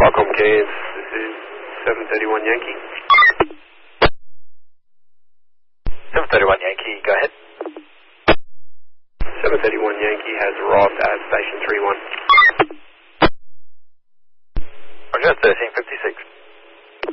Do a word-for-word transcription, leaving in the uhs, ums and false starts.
Qualcomm Cairns, this is seven thirty-one Yankee. seven thirty-one Yankee, go ahead. seven thirty-one Yankee has arrived at station three one. Roger, thirteen fifty-six.